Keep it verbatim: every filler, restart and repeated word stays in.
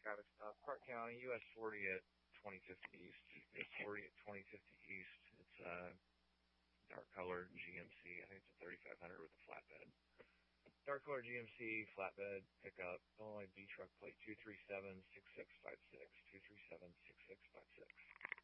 Travis uh, Park County, U S forty at twenty fifty East. U S forty at twenty fifty East. It's uh, dark colored G M C. I think it's a thirty-five hundred with a flatbed. Dark colored G M C, flatbed, pickup, Illinois B truck plate two three seven six six five six. two three seven six six five six.